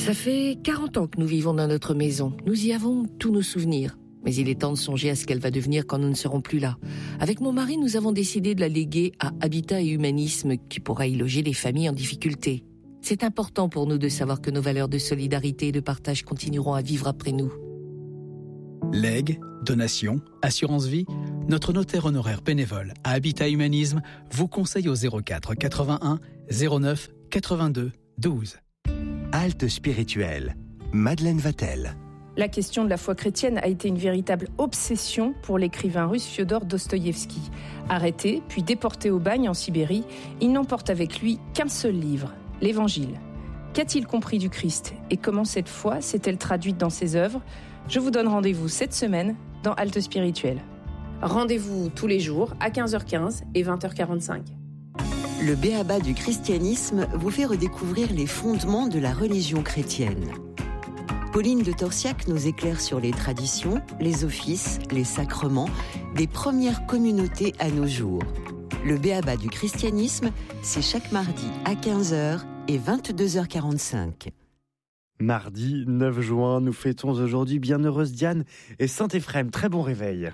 Ça fait 40 ans que nous vivons dans notre maison. Nous y avons tous nos souvenirs. Mais il est temps de songer à ce qu'elle va devenir quand nous ne serons plus là. Avec mon mari, nous avons décidé de la léguer à Habitat et Humanisme, qui pourra y loger les familles en difficulté. C'est important pour nous de savoir que nos valeurs de solidarité et de partage continueront à vivre après nous. Legs, donations, assurance vie, notre notaire honoraire bénévole à Habitat Humanisme vous conseille au 04 81 09 82 12. Halte spirituelle. Madeleine Vatel. La question de la foi chrétienne a été une véritable obsession pour l'écrivain russe Fiodor Dostoïevski. Arrêté, puis déporté au bagne en Sibérie, il n'emporte avec lui qu'un seul livre, l'Évangile. Qu'a-t-il compris du Christ et comment cette foi s'est-elle traduite dans ses œuvres ? Je vous donne rendez-vous cette semaine dans Halte spirituelle. Rendez-vous tous les jours à 15h15 et 20h45. Le b.a.-ba du christianisme vous fait redécouvrir les fondements de la religion chrétienne. Pauline de Torsiac nous éclaire sur les traditions, les offices, les sacrements des premières communautés à nos jours. Le b.a.-ba du christianisme, c'est chaque mardi à 15h et 22h45. Mardi 9 juin, nous fêtons aujourd'hui Bienheureuse Diane et Saint-Éphrem. Très bon réveil.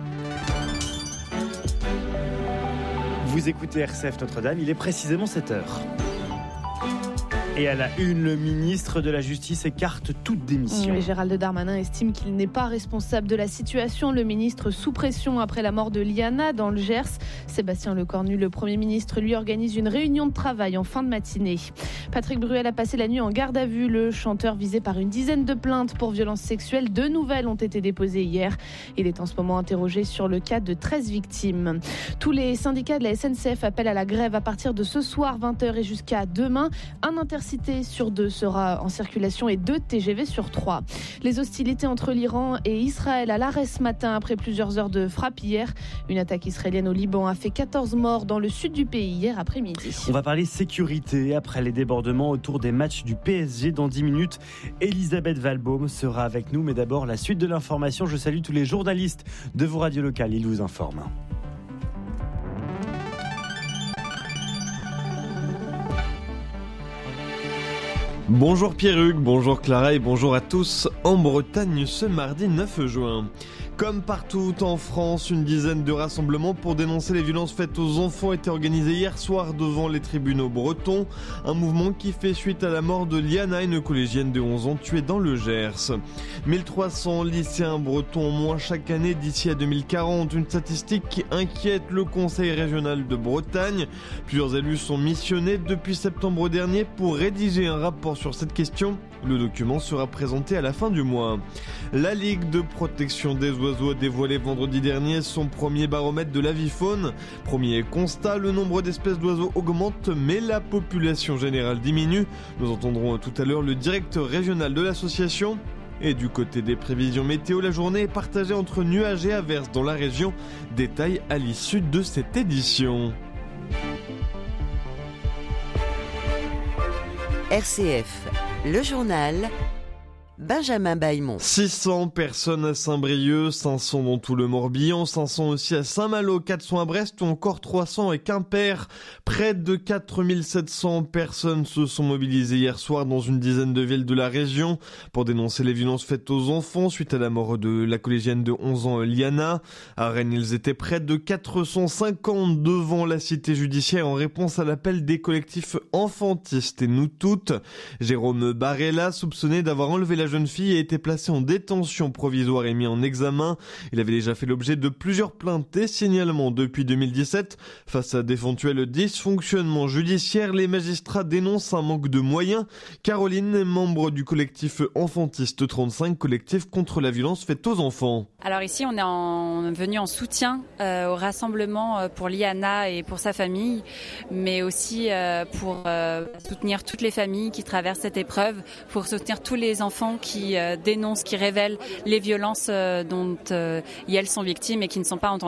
Vous écoutez RCF Notre-Dame, il est précisément 7h. Et à la une, le ministre de la Justice écarte toute démission. Oui, Gérald Darmanin estime qu'il n'est pas responsable de la situation. Le ministre sous pression après la mort de Liana dans le Gers. Sébastien Lecornu, le Premier ministre, lui organise une réunion de travail en fin de matinée. Patrick Bruel a passé la nuit en garde à vue. Le chanteur visé par une dizaine de plaintes pour violences sexuelles. 2 nouvelles ont été déposées hier. Il est en ce moment interrogé sur le cas de 13 victimes. Tous les syndicats de la SNCF appellent à la grève à partir de ce soir 20h et jusqu'à demain. Un intercité sur 2 sera en circulation et 2 TGV sur 3. Les hostilités entre l'Iran et Israël à l'arrêt ce matin après plusieurs heures de frappe hier. Une attaque israélienne au Liban a fait 14 morts dans le sud du pays hier après-midi. On va parler sécurité après les débordements autour des matchs du PSG dans 10 minutes. Elisabeth Valbaum sera avec nous, mais d'abord la suite de l'information. Je salue tous les journalistes de vos radios locales, ils vous informent. Bonjour Pierruc, bonjour Clara et bonjour à tous en Bretagne ce mardi 9 juin. Comme partout en France, une dizaine de rassemblements pour dénoncer les violences faites aux enfants étaient organisés hier soir devant les tribunaux bretons. Un mouvement qui fait suite à la mort de Liana, une collégienne de 11 ans tuée dans le Gers. 1300 lycéens bretons en moins chaque année d'ici à 2040. Une statistique qui inquiète le Conseil régional de Bretagne. Plusieurs élus sont missionnés depuis septembre dernier pour rédiger un rapport sur cette question. Le document sera présenté à la fin du mois. La Ligue de protection des oiseaux a dévoilé vendredi dernier son premier baromètre de l'avifaune. Premier constat, le nombre d'espèces d'oiseaux augmente, mais la population générale diminue. Nous entendrons tout à l'heure le directeur régional de l'association. Et du côté des prévisions météo, la journée est partagée entre nuages et averses dans la région. Détail à l'issue de cette édition. RCF, le journal, Benjamin Bailmont. 600 personnes à Saint-Brieuc, 500 dans tout le Morbihan, 500 aussi à Saint-Malo, 400 à Brest ou encore 300 à Quimper. Près de 4700 personnes se sont mobilisées hier soir dans une dizaine de villes de la région pour dénoncer les violences faites aux enfants suite à la mort de la collégienne de 11 ans Liana. À Rennes, ils étaient près de 450 devant la cité judiciaire en réponse à l'appel des collectifs enfantistes et nous toutes. Jérôme Barella, soupçonné d'avoir enlevé la jeune fille, a été placé en détention provisoire et mis en examen. Il avait déjà fait l'objet de plusieurs plaintes et signalements depuis 2017. Face à d'éventuels dysfonctionnements judiciaires, les magistrats dénoncent un manque de moyens. Caroline est membre du collectif Enfantiste 35, collectif contre la violence faite aux enfants. Alors ici, on est venu en soutien au rassemblement pour Liana et pour sa famille, mais aussi pour soutenir toutes les familles qui traversent cette épreuve, pour soutenir tous les enfants qui dénoncent, qui révèlent les violences dont elles sont victimes et qui ne sont pas entendues.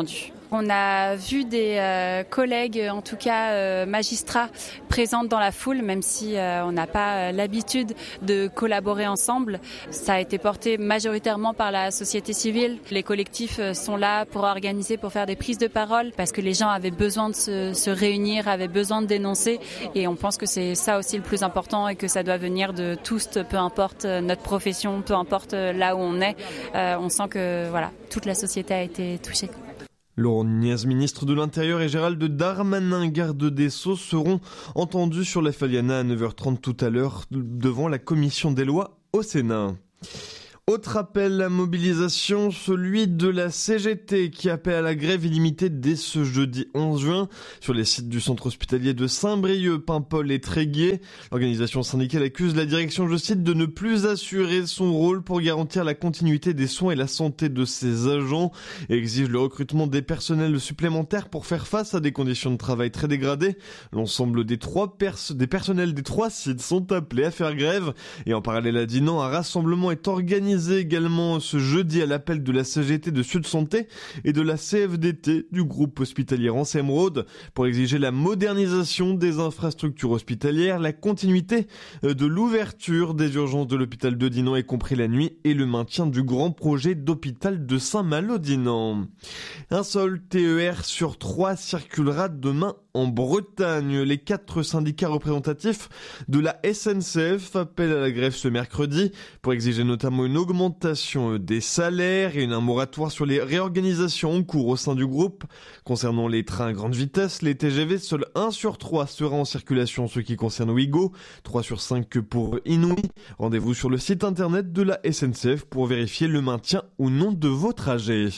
On a vu des collègues, en tout cas magistrats, présents dans la foule, même si on n'a pas l'habitude de collaborer ensemble. Ça a été porté majoritairement par la société civile. Les collectifs sont là pour organiser, pour faire des prises de parole, parce que les gens avaient besoin de se réunir, avaient besoin de dénoncer, et on pense que c'est ça aussi le plus important et que ça doit venir de tous, peu importe notre profession, peu importe là où on est. On sent que voilà, toute la société a été touchée. Laurent Nunez, ministre de l'Intérieur, et Gérald Darmanin, garde des Sceaux, seront entendus sur l'affaire Liana à 9h30 tout à l'heure devant la commission des lois au Sénat. Autre appel à mobilisation, celui de la CGT qui appelle à la grève illimitée dès ce jeudi 11 juin sur les sites du centre hospitalier de Saint-Brieuc, Paimpol et Tréguier. L'organisation syndicale accuse la direction, je cite, de ne plus assurer son rôle pour garantir la continuité des soins et la santé de ses agents et exige le recrutement des personnels supplémentaires pour faire face à des conditions de travail très dégradées. L'ensemble des personnels des 3 sites sont appelés à faire grève et en parallèle à Dinan, un rassemblement est organisé également ce jeudi à l'appel de la CGT de Sud Santé et de la CFDT du groupe hospitalier Rance Émeraude pour exiger la modernisation des infrastructures hospitalières, la continuité de l'ouverture des urgences de l'hôpital de Dinan, y compris la nuit, et le maintien du grand projet d'hôpital de Saint-Malo-Dinan. Un seul TER sur 3 circulera demain en Bretagne. Les 4 syndicats représentatifs de la SNCF appellent à la grève ce mercredi pour exiger notamment une augmentation des salaires et un moratoire sur les réorganisations en cours au sein du groupe. Concernant les trains à grande vitesse, les TGV, seul 1 sur 3 sera en circulation, ce qui concerne Ouigo, 3 sur 5 pour Inouï. Rendez-vous sur le site internet de la SNCF pour vérifier le maintien ou non de vos trajets.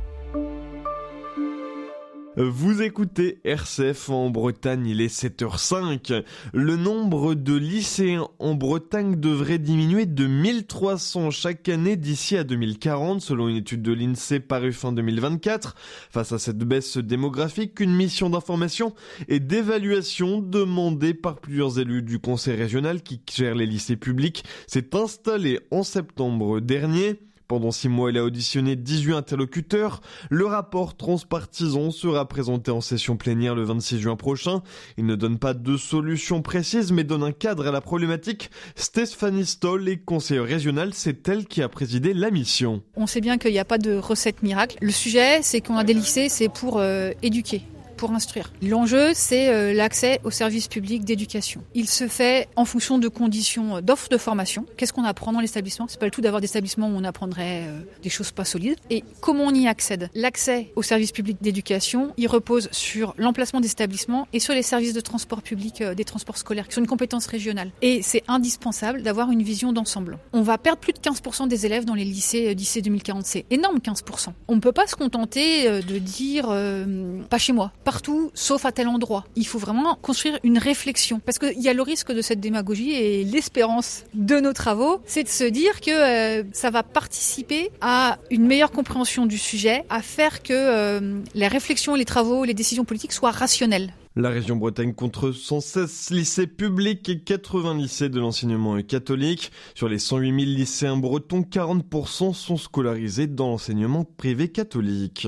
Vous écoutez RCF en Bretagne, il est 7h05. Le nombre de lycéens en Bretagne devrait diminuer de 1300 chaque année d'ici à 2040, selon une étude de l'INSEE parue fin 2024. Face à cette baisse démographique, une mission d'information et d'évaluation demandée par plusieurs élus du conseil régional qui gère les lycées publics s'est installée en septembre dernier. Pendant 6 mois, il a auditionné 18 interlocuteurs. Le rapport transpartisan sera présenté en session plénière le 26 juin prochain. Il ne donne pas de solution précise, mais donne un cadre à la problématique. Stéphanie Stoll est conseillère régionale, c'est elle qui a présidé la mission. On sait bien qu'il n'y a pas de recette miracle. Le sujet, c'est qu'on a des lycées, c'est pour éduquer, pour instruire. L'enjeu, c'est l'accès aux services publics d'éducation. Il se fait en fonction de conditions d'offres de formation. Qu'est-ce qu'on apprend dans l'établissement ? C'est pas le tout d'avoir des établissements où on apprendrait des choses pas solides. Et comment on y accède ? L'accès aux services publics d'éducation, il repose sur l'emplacement des établissements et sur les services de transport public, des transports scolaires, qui sont une compétence régionale. Et c'est indispensable d'avoir une vision d'ensemble. On va perdre plus de 15% des élèves dans les lycées d'ici 2040. C'est énorme, 15%. On ne peut pas se contenter de dire pas chez moi, partout, sauf à tel endroit. Il faut vraiment construire une réflexion. Parce qu'il y a le risque de cette démagogie et l'espérance de nos travaux, c'est de se dire que ça va participer à une meilleure compréhension du sujet, à faire que les réflexions, les travaux, les décisions politiques soient rationnelles. La région Bretagne compte 116 lycées publics et 80 lycées de l'enseignement catholique. Sur les 108 000 lycéens bretons, 40% sont scolarisés dans l'enseignement privé catholique.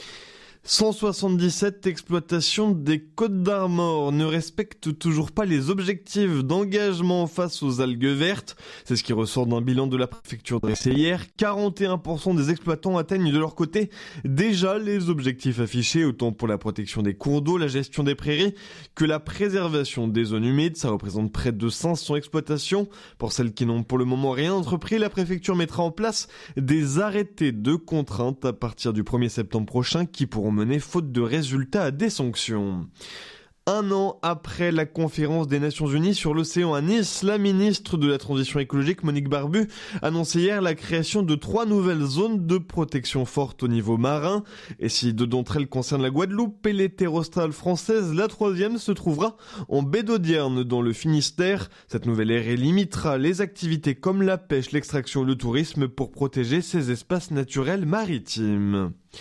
177 exploitations des Côtes-d'Armor ne respectent toujours pas les objectifs d'engagement face aux algues vertes. C'est ce qui ressort d'un bilan de la préfecture dressé hier. 41% des exploitants atteignent de leur côté déjà les objectifs affichés, autant pour la protection des cours d'eau, la gestion des prairies, que la préservation des zones humides. Ça représente près de 500 exploitations. Pour celles qui n'ont pour le moment rien entrepris, la préfecture mettra en place des arrêtés de contrainte à partir du 1er septembre prochain qui pourront mener faute de résultats à des sanctions. 1 an après la conférence des Nations Unies sur l'océan à Nice, la ministre de la Transition écologique, Monique Barbu, annonçait hier la création de 3 nouvelles zones de protection forte au niveau marin. Et si 2 d'entre elles concernent la Guadeloupe et les terres australes françaises, la 3e se trouvera en baie d'Audierne dans le Finistère. Cette nouvelle aire limitera les activités comme la pêche, l'extraction et le tourisme pour protéger ces espaces naturels maritimes.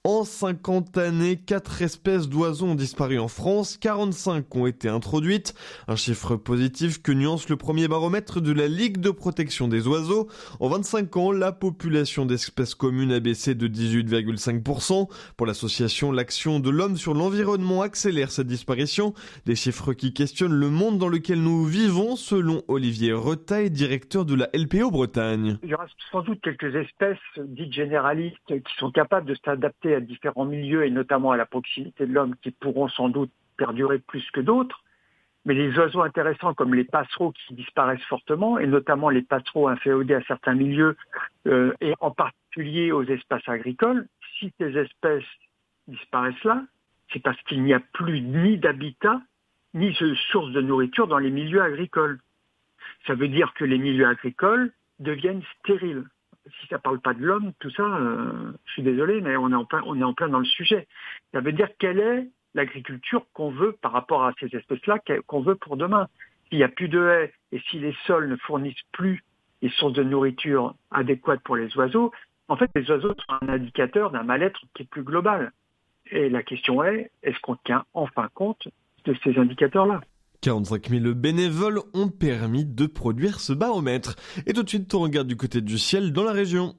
En 50 années, 4 espèces d'oiseaux ont disparu en France, 45 ont été introduites. Un chiffre positif que nuance le premier baromètre de la Ligue de protection des oiseaux. En 25 ans, la population d'espèces communes a baissé de 18,5%. Pour l'association L'Action de l'Homme sur l'environnement accélère cette disparition. Des chiffres qui questionnent le monde dans lequel nous vivons, selon Olivier Retail, directeur de la LPO Bretagne. Il y aura sans doute quelques espèces dites généralistes qui sont capables de s'adapter à différents milieux et notamment à la proximité de l'homme qui pourront sans doute perdurer plus que d'autres. Mais les oiseaux intéressants comme les passereaux qui disparaissent fortement et notamment les passereaux inféodés à certains milieux et en particulier aux espaces agricoles, si ces espèces disparaissent là, c'est parce qu'il n'y a plus ni d'habitat ni de source de nourriture dans les milieux agricoles. Ça veut dire que les milieux agricoles deviennent stériles. Si ça parle pas de l'homme, tout ça, je suis désolé, mais on est en plein dans le sujet. Ça veut dire quelle est l'agriculture qu'on veut par rapport à ces espèces-là, qu'on veut pour demain. S'il n'y a plus de haies et si les sols ne fournissent plus les sources de nourriture adéquates pour les oiseaux, en fait, les oiseaux sont un indicateur d'un mal-être qui est plus global. Et la question est-ce qu'on tient enfin compte de ces indicateurs-là ? 45 000 bénévoles ont permis de produire ce baromètre. Et tout de suite, on regarde du côté du ciel dans la région.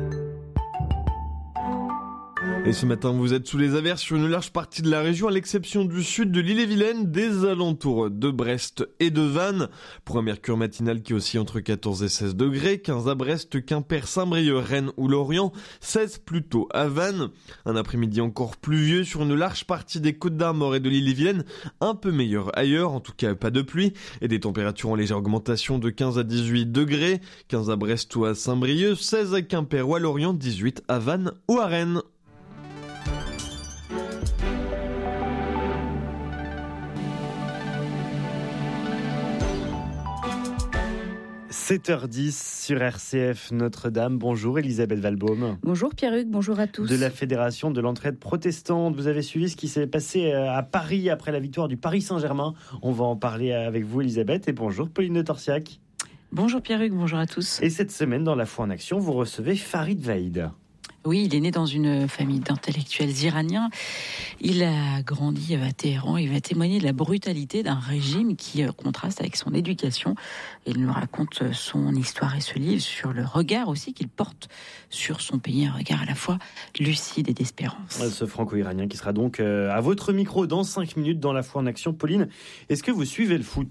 Et ce matin, vous êtes sous les averses sur une large partie de la région, à l'exception du sud de l'Ille-et-Vilaine, des alentours de Brest et de Vannes. Pour un mercure matinal qui oscille entre 14 et 16 degrés, 15 à Brest, Quimper, Saint-Brieuc, Rennes ou Lorient, 16 plutôt à Vannes. Un après-midi encore pluvieux sur une large partie des Côtes-d'Armor et de l'Ille-et-Vilaine, un peu meilleur ailleurs, en tout cas pas de pluie, et des températures en légère augmentation de 15 à 18 degrés, 15 à Brest ou à Saint-Brieuc, 16 à Quimper ou à Lorient, 18 à Vannes ou à Rennes. 7h10 sur RCF Notre-Dame. Bonjour Elisabeth Valbaum. Bonjour Pierre-Hugues, bonjour à tous. De la Fédération de l'Entraide Protestante. Vous avez suivi ce qui s'est passé à Paris après la victoire du Paris Saint-Germain. On va en parler avec vous Elisabeth. Et bonjour Pauline de Torsiac. Bonjour Pierre-Hugues, bonjour à tous. Et cette semaine dans La Foi en Action, vous recevez Farid Vaïd. Oui, il est né dans une famille d'intellectuels iraniens. Il a grandi à Téhéran. Il va témoigner de la brutalité d'un régime qui contraste avec son éducation. Il nous raconte son histoire et ce livre sur le regard aussi qu'il porte sur son pays, un regard à la fois lucide et d'espérance. Ce franco-iranien qui sera donc à votre micro dans 5 minutes dans La Foi en Action. Pauline, est-ce que vous suivez le foot ?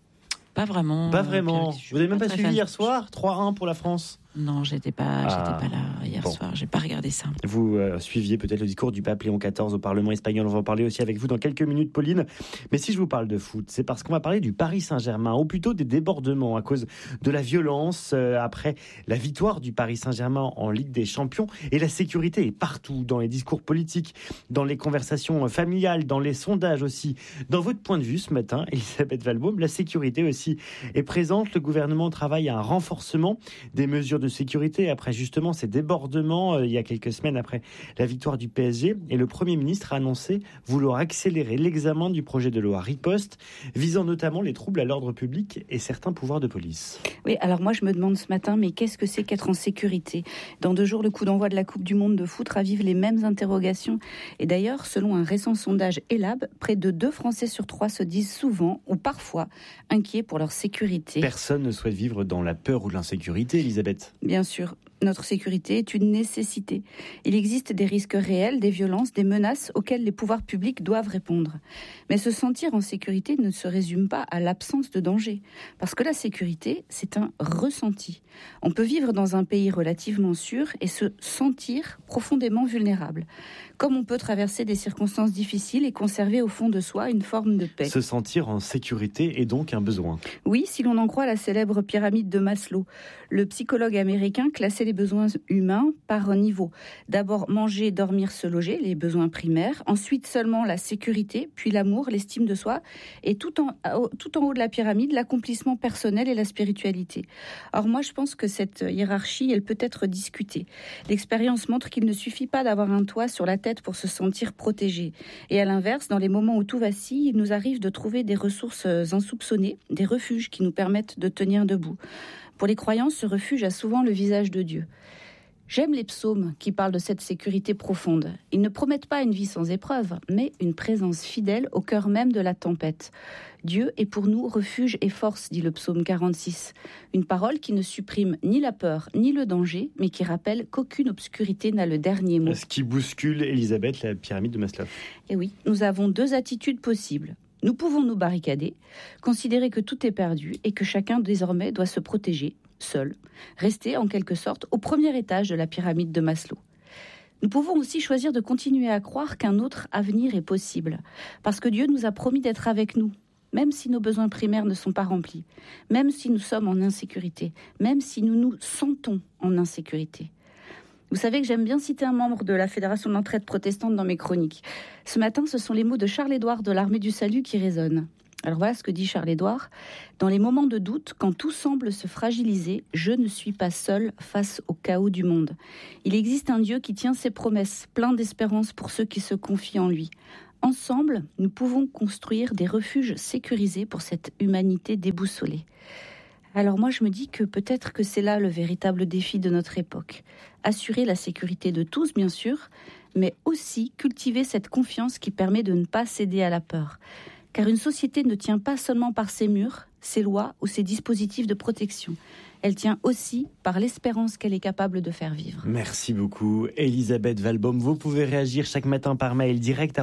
Pas vraiment. Pas vraiment. Vous n'avez même pas suivi hier soir 3-1 pour la France ? Non, j'étais pas là hier soir. J'ai pas regardé ça. Vous suiviez peut-être le discours du pape Léon XIV au Parlement espagnol. On va en parler aussi avec vous dans quelques minutes, Pauline. Mais si je vous parle de foot, c'est parce qu'on va parler du Paris Saint-Germain, ou plutôt des débordements à cause de la violence après la victoire du Paris Saint-Germain en Ligue des Champions. Et la sécurité est partout, dans les discours politiques, dans les conversations familiales, dans les sondages aussi. Dans votre point de vue ce matin, Elisabeth Valbaum, la sécurité aussi est présente. Le gouvernement travaille à un renforcement des mesures de sécurité après justement ces débordements il y a quelques semaines après la victoire du PSG, et le Premier ministre a annoncé vouloir accélérer l'examen du projet de loi Riposte visant notamment les troubles à l'ordre public et certains pouvoirs de police. Oui, alors moi je me demande ce matin, mais qu'est-ce que c'est qu'être en sécurité ? Dans 2 jours, le coup d'envoi de la Coupe du Monde de foot ravive les mêmes interrogations. Et d'ailleurs, selon un récent sondage Elab, près de 2 Français sur 3 se disent souvent ou parfois inquiets pour leur sécurité. Personne ne souhaite vivre dans la peur ou l'insécurité, Elisabeth. Bien sûr, notre sécurité est une nécessité. Il existe des risques réels, des violences, des menaces auxquelles les pouvoirs publics doivent répondre. Mais se sentir en sécurité ne se résume pas à l'absence de danger. Parce que la sécurité, c'est un ressenti. On peut vivre dans un pays relativement sûr et se sentir profondément vulnérable. Comme on peut traverser des circonstances difficiles et conserver au fond de soi une forme de paix. Se sentir en sécurité est donc un besoin. Oui, si l'on en croit la célèbre pyramide de Maslow. Le psychologue américain classait les besoins humains par niveau. D'abord manger, dormir, se loger, les besoins primaires. Ensuite seulement la sécurité, puis l'amour, l'estime de soi. Et tout en haut de la pyramide, l'accomplissement personnel et la spiritualité. Or moi je pense que cette hiérarchie, elle peut être discutée. L'expérience montre qu'il ne suffit pas d'avoir un toit sur la tête pour se sentir protégé. Et à l'inverse, dans les moments où tout vacille, il nous arrive de trouver des ressources insoupçonnées, des refuges qui nous permettent de tenir debout. Pour les croyants, ce refuge a souvent le visage de Dieu. J'aime les psaumes qui parlent de cette sécurité profonde. Ils ne promettent pas une vie sans épreuve, mais une présence fidèle au cœur même de la tempête. Dieu est pour nous refuge et force, dit le psaume 46. Une parole qui ne supprime ni la peur ni le danger, mais qui rappelle qu'aucune obscurité n'a le dernier mot. Ce qui bouscule, Elisabeth, la pyramide de Maslow. Et oui, nous avons 2 attitudes possibles. Nous pouvons nous barricader, considérer que tout est perdu et que chacun désormais doit se protéger, seul, rester en quelque sorte au premier étage de la pyramide de Maslow. Nous pouvons aussi choisir de continuer à croire qu'un autre avenir est possible, parce que Dieu nous a promis d'être avec nous, même si nos besoins primaires ne sont pas remplis, même si nous sommes en insécurité, même si nous nous sentons en insécurité. Vous savez que j'aime bien citer un membre de la Fédération de l'entraide protestante dans mes chroniques. Ce matin, ce sont les mots de Charles-Édouard de l'Armée du Salut qui résonnent. Alors voilà ce que dit Charles-Édouard. « Dans les moments de doute, quand tout semble se fragiliser, je ne suis pas seul face au chaos du monde. Il existe un Dieu qui tient ses promesses, plein d'espérance pour ceux qui se confient en lui. Ensemble, nous pouvons construire des refuges sécurisés pour cette humanité déboussolée. » Alors moi, je me dis que peut-être que c'est là le véritable défi de notre époque. Assurer la sécurité de tous, bien sûr, mais aussi cultiver cette confiance qui permet de ne pas céder à la peur. Car une société ne tient pas seulement par ses murs, ses lois ou ses dispositifs de protection. Elle tient aussi par l'espérance qu'elle est capable de faire vivre. Merci beaucoup, Elisabeth Valbaum. Vous pouvez réagir chaque matin par mail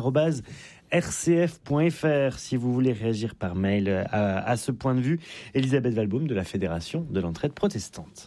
direct@rcf.fr si vous voulez réagir par mail à ce point de vue. Elisabeth Valbaum de la Fédération de l'entraide protestante.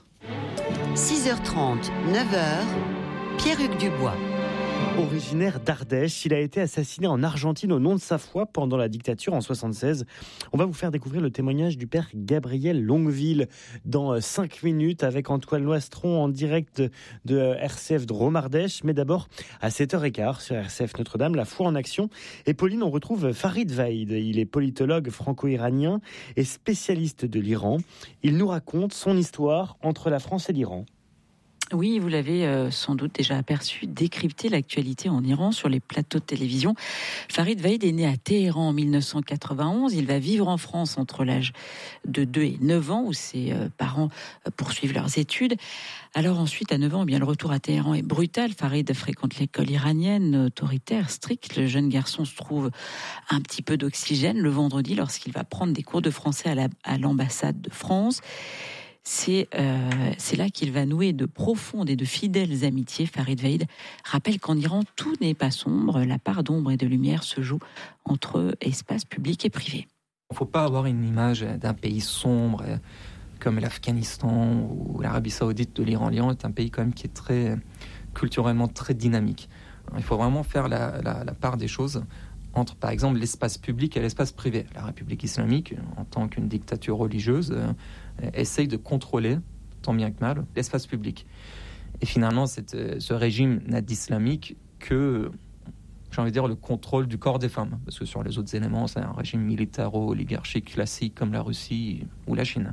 6h30, 9h, Pierre-Hugues Dubois. Originaire d'Ardèche, il a été assassiné en Argentine au nom de sa foi pendant la dictature en 1976. On va vous faire découvrir le témoignage du père Gabriel Longueville dans 5 minutes avec Antoine Loistron en direct de RCF de Romardèche. Mais d'abord, à 7h15 sur RCF Notre-Dame, la foi en action. Et Pauline, on retrouve Farid Vaïd. Il est politologue franco-iranien et spécialiste de l'Iran. Il nous raconte son histoire entre la France et l'Iran. Oui, vous l'avez sans doute déjà aperçu, décrypter l'actualité en Iran sur les plateaux de télévision. Farid Vaïd est né à Téhéran en 1991. Il va vivre en France entre l'âge de 2 et 9 ans, où ses parents poursuivent leurs études. Alors ensuite, à 9 ans, le retour à Téhéran est brutal. Farid fréquente l'école iranienne, autoritaire, stricte. Le jeune garçon se trouve un petit peu d'oxygène le vendredi lorsqu'il va prendre des cours de français à l'ambassade de France. C'est là qu'il va nouer de profondes et de fidèles amitiés. Farid Vaïd rappelle qu'en Iran, tout n'est pas sombre. La part d'ombre et de lumière se joue entre espace public et privé. Il ne faut pas avoir une image d'un pays sombre comme l'Afghanistan ou l'Arabie Saoudite de l'Iran. L'Iran est un pays quand même qui est culturellement très dynamique. Il faut vraiment faire la part des choses entre, par exemple, l'espace public et l'espace privé. La République islamique, en tant qu'une dictature religieuse, essaye de contrôler, tant bien que mal, l'espace public. Et finalement, ce régime n'a d'islamique que, j'ai envie de dire, le contrôle du corps des femmes. Parce que sur les autres éléments, c'est un régime militaro-oligarchique classique comme la Russie ou la Chine.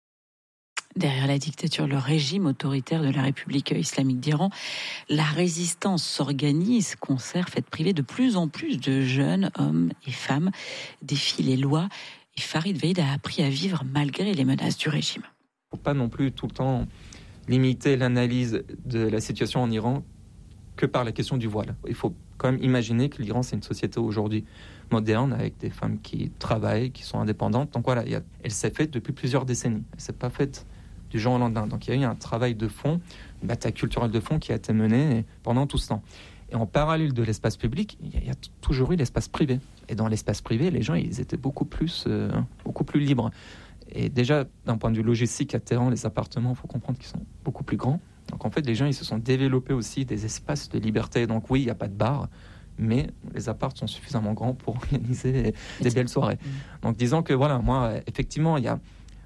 Derrière la dictature, le régime autoritaire de la République islamique d'Iran, la résistance s'organise, concert, fête privée. De plus en plus de jeunes hommes et femmes défient les lois. Et Farid Vaïd a appris à vivre malgré les menaces du régime. Il ne faut pas non plus tout le temps limiter l'analyse de la situation en Iran que par la question du voile. Il faut quand même imaginer que l'Iran, c'est une société aujourd'hui moderne, avec des femmes qui travaillent, qui sont indépendantes. Donc voilà, elle s'est faite depuis plusieurs décennies. Elle ne s'est pas faite du jour au lendemain. Donc il y a eu un travail de fond, une bataille culturelle de fond qui a été menée pendant tout ce temps. Et en parallèle de l'espace public, il y a toujours eu l'espace privé. Et dans l'espace privé, les gens, ils étaient beaucoup plus libres. Et déjà, d'un point de vue logistique, à Téhéran, les appartements, il faut comprendre qu'ils sont beaucoup plus grands. Donc en fait, les gens, ils se sont développés aussi des espaces de liberté. Donc oui, il n'y a pas de bar, mais les apparts sont suffisamment grands pour organiser des belles soirées. Donc disons que voilà, moi, effectivement, il y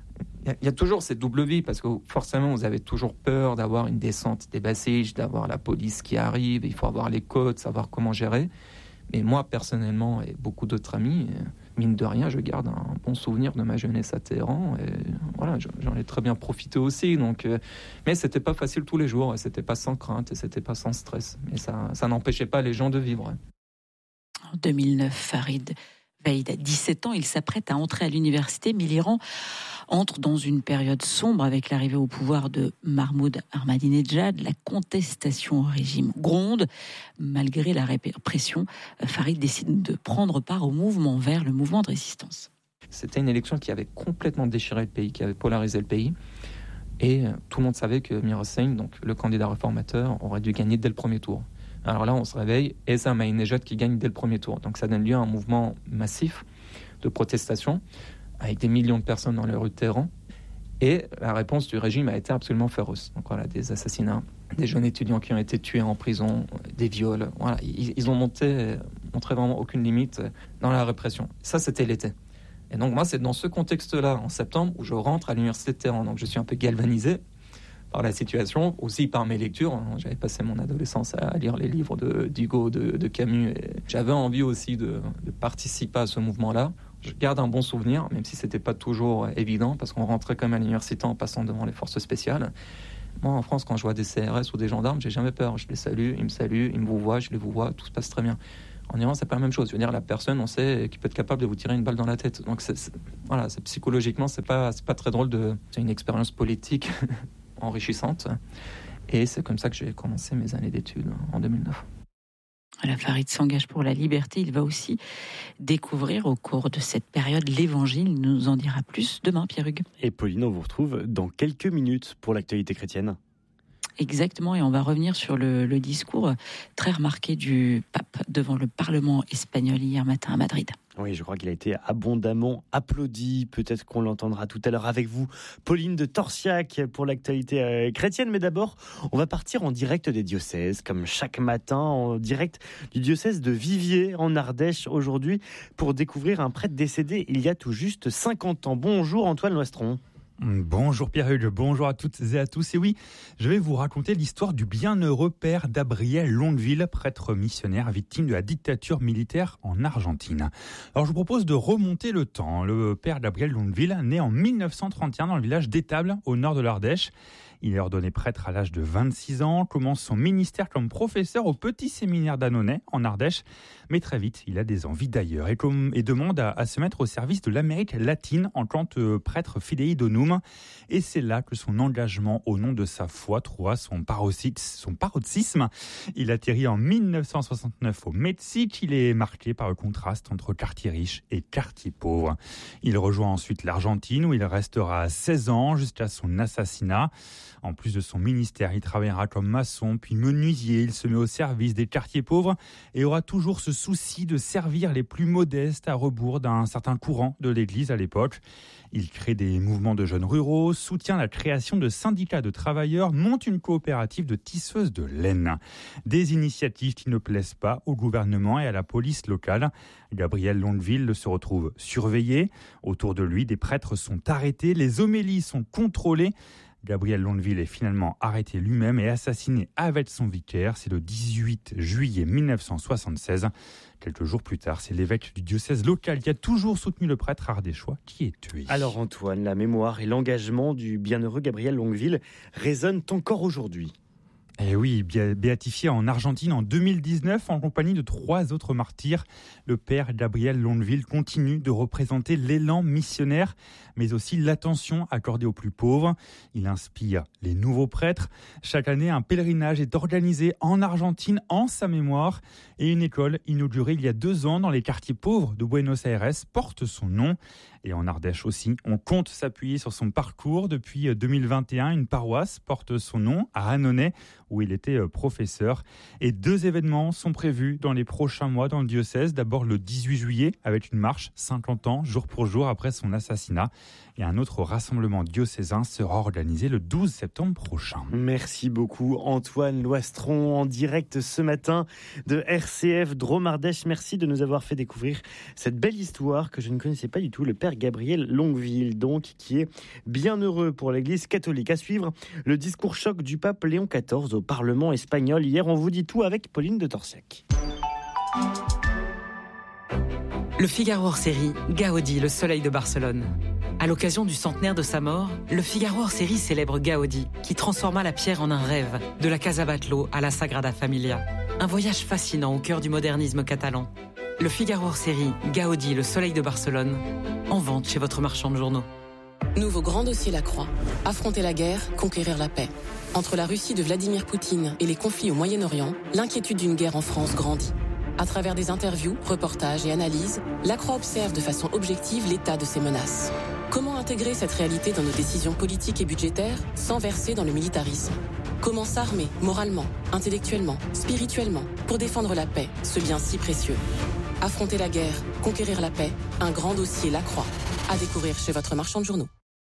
a toujours cette double vie, parce que forcément, vous avez toujours peur d'avoir une descente des Bassiges, d'avoir la police qui arrive, il faut avoir les codes, savoir comment gérer. Mais moi, personnellement, et beaucoup d'autres amis, mine de rien, je garde un bon souvenir de ma jeunesse à Téhéran. Et voilà, j'en ai très bien profité aussi. Donc, mais c'était pas facile tous les jours, c'était pas sans crainte, et c'était pas sans stress. Mais ça n'empêchait pas les gens de vivre. En 2009, Farid Il a 17 ans, il s'apprête à entrer à l'université, mais l'Iran entre dans une période sombre avec l'arrivée au pouvoir de Mahmoud Ahmadinejad. La contestation au régime gronde. Malgré la répression, Farid décide de prendre part au mouvement vert, le mouvement de résistance. C'était une élection qui avait complètement déchiré le pays, qui avait polarisé le pays. Et tout le monde savait que Mir Hossein, donc le candidat réformateur, aurait dû gagner dès le premier tour. Alors là, on se réveille, et c'est Ahmadinejad qui gagne dès le premier tour. Donc ça donne lieu à un mouvement massif de protestation, avec des millions de personnes dans les rues de Téhéran. Et la réponse du régime a été absolument féroce. Donc voilà, des assassinats, des jeunes étudiants qui ont été tués en prison, des viols. Voilà, ils ont montré vraiment aucune limite dans la répression. Ça, c'était l'été. Et donc moi, c'est dans ce contexte-là, en septembre, où je rentre à l'université de Téhéran. Donc je suis un peu galvanisé par la situation, aussi par mes lectures. J'avais passé mon adolescence à lire les livres d'Hugo, de Camus. Et j'avais envie aussi de participer à ce mouvement-là. Je garde un bon souvenir, même si c'était pas toujours évident, parce qu'on rentrait quand même à l'université en passant devant les forces spéciales. Moi, en France, quand je vois des CRS ou des gendarmes, j'ai jamais peur. Je les salue, ils me saluent, ils me voient, je les vois, tout se passe très bien. En Iran, c'est pas la même chose. Je veux dire, la personne, on sait qu'il peut être capable de vous tirer une balle dans la tête. Donc, voilà, psychologiquement, c'est pas très drôle c'est une expérience politique enrichissante. Et c'est comme ça que j'ai commencé mes années d'études en 2009. Voilà, Farid s'engage pour la liberté. Il va aussi découvrir au cours de cette période l'Évangile. Il nous en dira plus demain, Pierre-Hugues. Et Pauline, on vous retrouve dans quelques minutes pour l'actualité chrétienne. Exactement, et on va revenir sur le discours très remarqué du pape devant le Parlement espagnol hier matin à Madrid. Oui, je crois qu'il a été abondamment applaudi. Peut-être qu'on l'entendra tout à l'heure avec vous, Pauline de Torsiac, pour l'actualité chrétienne. Mais d'abord, on va partir en direct des diocèses, comme chaque matin, en direct du diocèse de Viviers, en Ardèche, aujourd'hui, pour découvrir un prêtre décédé il y a tout juste 50 ans. Bonjour Antoine Loistron. Bonjour Pierre-Hugues, bonjour à toutes et à tous. Et oui, je vais vous raconter l'histoire du bienheureux père Gabriel Longueville, prêtre missionnaire victime de la dictature militaire en Argentine. Alors je vous propose de remonter le temps. Le père Gabriel Longueville, né en 1931 dans le village d'Étable, au nord de l'Ardèche. Il est ordonné prêtre à l'âge de 26 ans, commence son ministère comme professeur au petit séminaire d'Annonay, en Ardèche. Mais très vite, il a des envies d'ailleurs et demande à se mettre au service de l'Amérique latine en tant que prêtre fidei donum. Et c'est là que son engagement au nom de sa foi trouva son paroxysme. Il atterrit en 1969 au Mexique. Il est marqué par le contraste entre quartier riche et quartier pauvre. Il rejoint ensuite l'Argentine où il restera 16 ans jusqu'à son assassinat. En plus de son ministère, il travaillera comme maçon puis menuisier. Il se met au service des quartiers pauvres et aura toujours ce souci de servir les plus modestes à rebours d'un certain courant de l'Église à l'époque. Il crée des mouvements de jeunes ruraux, soutient la création de syndicats de travailleurs, monte une coopérative de tisseuses de laine. Des initiatives qui ne plaisent pas au gouvernement et à la police locale. Gabriel Longueville se retrouve surveillé. Autour de lui, des prêtres sont arrêtés, les homélies sont contrôlées. Gabriel Longueville est finalement arrêté lui-même et assassiné avec son vicaire. C'est le 18 juillet 1976. Quelques jours plus tard, c'est l'évêque du diocèse local qui a toujours soutenu le prêtre ardéchois qui est tué. Alors Antoine, la mémoire et l'engagement du bienheureux Gabriel Longueville résonnent encore aujourd'hui. Et oui, béatifié en Argentine en 2019 en compagnie de 3 autres martyrs, le père Gabriel Longueville continue de représenter l'élan missionnaire, mais aussi l'attention accordée aux plus pauvres. Il inspire les nouveaux prêtres. Chaque année, un pèlerinage est organisé en Argentine en sa mémoire et une école inaugurée il y a 2 ans dans les quartiers pauvres de Buenos Aires porte son nom. Et en Ardèche aussi, on compte s'appuyer sur son parcours. Depuis 2021, une paroisse porte son nom à Annonay, où il était professeur. Et 2 événements sont prévus dans les prochains mois dans le diocèse. D'abord le 18 juillet, avec une marche 50 ans, jour pour jour après son assassinat. Et un autre rassemblement diocésain sera organisé le 12 septembre prochain. Merci beaucoup Antoine Loistron, en direct ce matin de RCF Drôme-Ardèche. Merci de nous avoir fait découvrir cette belle histoire que je ne connaissais pas du tout, le père Gabriel Longueville, donc, qui est bienheureux pour l'Église catholique. À suivre, le discours choc du pape Léon XIV au Parlement espagnol. Hier, on vous dit tout avec Pauline de Torsiac. Le Figaro hors-série, Gaudi, le soleil de Barcelone. À l'occasion du centenaire de sa mort, le Figaro hors-série célèbre Gaudi, qui transforma la pierre en un rêve, de la Casa Batlló à la Sagrada Familia. Un voyage fascinant au cœur du modernisme catalan. Le Figaro hors série, Gaudi, le soleil de Barcelone, en vente chez votre marchand de journaux. Nouveau grand dossier Lacroix. Affronter la guerre, conquérir la paix. Entre la Russie de Vladimir Poutine et les conflits au Moyen-Orient, l'inquiétude d'une guerre en France grandit. À travers des interviews, reportages et analyses, Lacroix observe de façon objective l'état de ces menaces. Comment intégrer cette réalité dans nos décisions politiques et budgétaires sans verser dans le militarisme ? Comment s'armer moralement, intellectuellement, spirituellement pour défendre la paix, ce bien si précieux ? Affronter la guerre, conquérir la paix, un grand dossier Lacroix. À découvrir chez votre marchand de journaux.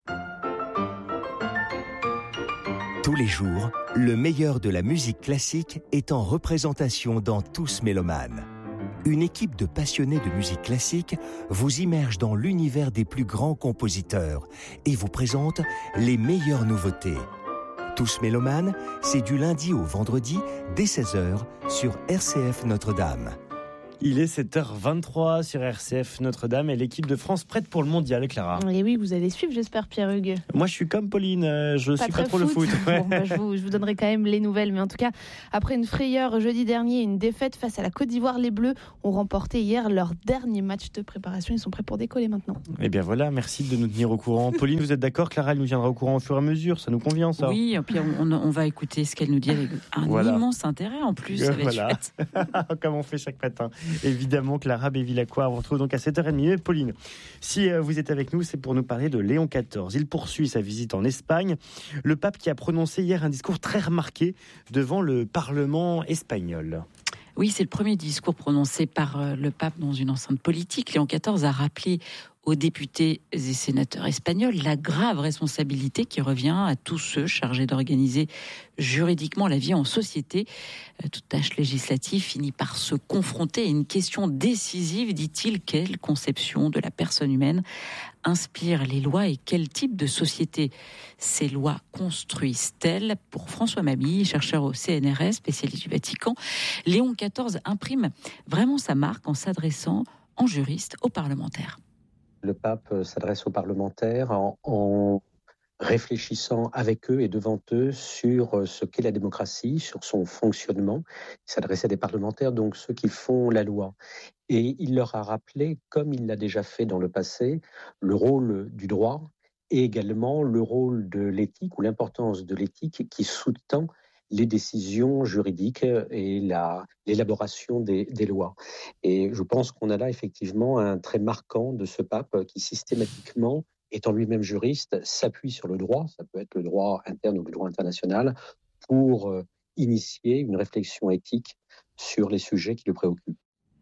Tous les jours, le meilleur de la musique classique est en représentation dans Tous Mélomanes. Une équipe de passionnés de musique classique vous immerge dans l'univers des plus grands compositeurs et vous présente les meilleures nouveautés. Tous Mélomanes, c'est du lundi au vendredi dès 16h sur RCF Notre-Dame. Il est 7h23 sur RCF Notre-Dame et l'équipe de France prête pour le mondial, Clara. Et oui, vous allez suivre, j'espère, Pierre-Hugues. Moi, je suis comme Pauline, je suis prête pour le foot. Bon, je vous donnerai quand même les nouvelles. Mais en tout cas, après une frayeur jeudi dernier, une défaite face à la Côte d'Ivoire, les Bleus ont remporté hier leur dernier match de préparation. Ils sont prêts pour décoller maintenant. Eh bien voilà, merci de nous tenir au courant. Pauline, vous êtes d'accord? Clara, elle nous tiendra au courant au fur et à mesure. Ça nous convient, ça? Oui, et puis on va écouter ce qu'elle nous dit avec un immense intérêt en plus. Ça va être chouette. Comme on fait chaque matin. Évidemment, Clara Bévilacqua, on vous retrouve donc à 7h30. Et Pauline, si vous êtes avec nous, c'est pour nous parler de Léon XIV. Il poursuit sa visite en Espagne. Le pape qui a prononcé hier un discours très remarqué devant le Parlement espagnol. Oui, c'est le premier discours prononcé par le pape dans une enceinte politique. Léon XIV a rappelé aux députés et sénateurs espagnols la grave responsabilité qui revient à tous ceux chargés d'organiser juridiquement la vie en société. Toute tâche législative finit par se confronter à une question décisive, dit-il. Quelle conception de la personne humaine inspire les lois et quel type de société ces lois construisent-elles? Pour François Mabille, chercheur au CNRS, spécialiste du Vatican, Léon XIV imprime vraiment sa marque en s'adressant en juriste aux parlementaires. Le pape s'adresse aux parlementaires en réfléchissant avec eux et devant eux sur ce qu'est la démocratie, sur son fonctionnement. Il s'adresse à des parlementaires, donc ceux qui font la loi. Et il leur a rappelé, comme il l'a déjà fait dans le passé, le rôle du droit et également le rôle de l'éthique ou l'importance de l'éthique qui sous-tend les décisions juridiques et l'élaboration des lois. Et je pense qu'on a là effectivement un trait marquant de ce pape qui systématiquement, étant lui-même juriste, s'appuie sur le droit, ça peut être le droit interne ou le droit international, pour initier une réflexion éthique sur les sujets qui le préoccupent.